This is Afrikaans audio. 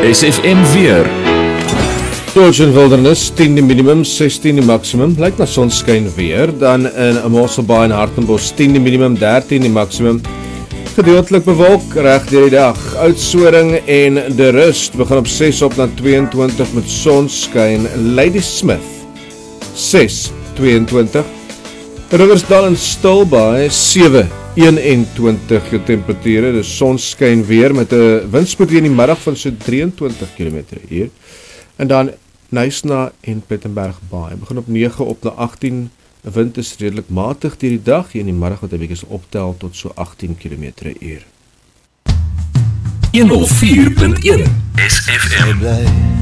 SFM weer. George in Wildernis, 10 die minimum, 16 die maximum, lyk na sonskyn weer, dan in Mosselbaai en Hartenbos, 10 die minimum, 13 die maximum, gedeeltelik bewolk, reg deur die dag, Oudtshoorn en De Rust, begin op 6 op na 22 met sonskyn, Ladysmith, 6, 22, Riversdal en Stilbaai, 7, 21 jou temperature, dis sonskyn weer met 'n windspoed in die middag van so 23 km/h. En dan Knysna en Plettenberg Baai, begin op 9 op na 18, 'n wind is redelik matig deur die dag, hier in die middag wat 'n bietjie sal optel tot so 18 km/h. 104.1 SFM.